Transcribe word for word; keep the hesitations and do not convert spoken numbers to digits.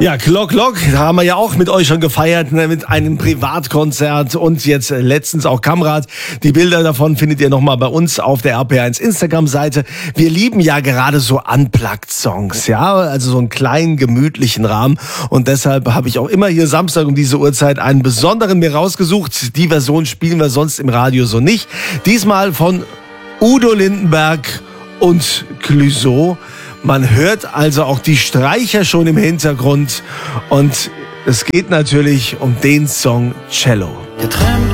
Ja, Glock Glock, da haben wir ja auch mit euch schon gefeiert, ne, mit einem Privatkonzert und jetzt äh, letztens auch Kamrat. Die Bilder davon findet ihr nochmal bei uns auf der R P eins Instagram-Seite. Wir lieben ja gerade so Unplugged-Songs, ja, also so einen kleinen, gemütlichen Rahmen und deshalb habe ich auch immer hier Samstag um diese Uhrzeit einen besonderen mir rausgesucht. Die Version spielen wir sonst im Radio so nicht. Diesmal von Udo Lindenberg und Clouseau. Man hört also auch die Streicher schon im Hintergrund und es geht natürlich um den Song Cello. Getrennt